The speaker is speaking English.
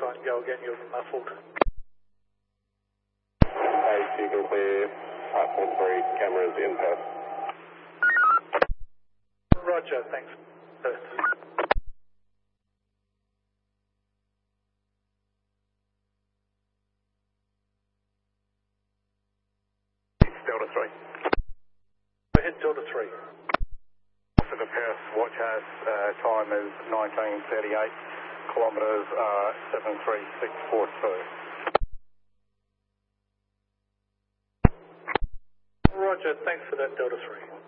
try and go again, you're muffled. Hey, you can clear platform 3, cameras in Perth. Roger, thanks. Perth. Delta 3. Go ahead, Delta 3. For the Perth watch house, time is 19:38, kilometres 73642. Roger, thanks for that, Delta 3.